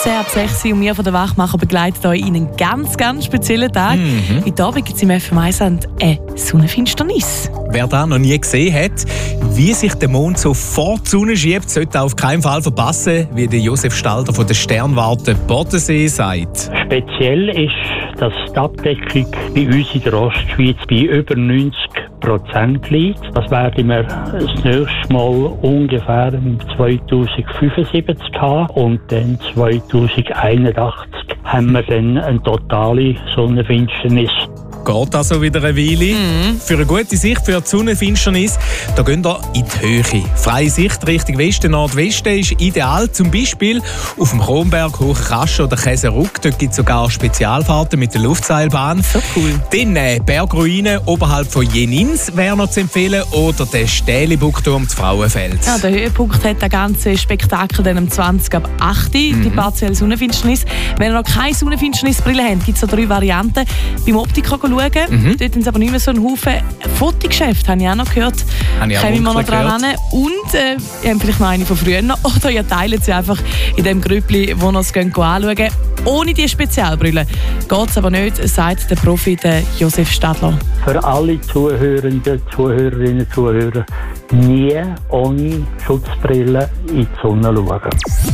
15 ab 6 und wir von der Wachmacher begleiten euch in einen ganz, ganz speziellen Tag. Heute Abend gibt es im FM1 eine Sonnenfinsternis. Wer das noch nie gesehen hat, wie sich der Mond so vor die Sonne schiebt, sollte auf keinen Fall verpassen, wie der Josef Stalder von der Sternwarte Bodensee sagt. Speziell ist, dass die Abdeckung bei uns in der Ostschweiz bei über 90% liegt. Das werden wir das nächste Mal ungefähr im 2075 haben und dann 2081 haben wir dann eine totale Sonnenfinsternis. Geht also wieder eine Weile. Für eine gute Sicht für die Sonnenfinsternis, da gehen wir in die Höhe. Freie Sicht Richtung Westen, Nordwesten ist ideal. Zum Beispiel auf dem Kronberg, Hochkaschen oder Käseruck. Dort gibt es sogar Spezialfahrten mit der Luftseilbahn. So cool. Dann Bergruinen oberhalb von Jenins wäre noch zu empfehlen. Oder der Stählibuckturm zu Frauenfeld. Ja, der Höhepunkt hat das ganze Spektakel dann um 20 ab 8 die partielle Sonnenfinsternis. Wenn ihr noch keine Sonnenfinsternisbrille habt, gibt es 3 Varianten. Beim Optiker schauen. Dort haben sie aber nicht mehr so einen Haufen Fotogeschäfte, habe ich auch noch gehört. Habe ich auch kommen wir noch dran gehört. hin. Und ihr habt vielleicht noch eine von früher noch. Oder ihr teilt sie einfach in dem Grüppli, wo ihr es anschauen könnt. Ohne die Spezialbrille geht es aber nicht, sagt der Profi der Josef Stadler. Für alle Zuhörenden, Zuhörerinnen und Zuhörer nie ohne Schutzbrille in die Sonne schauen.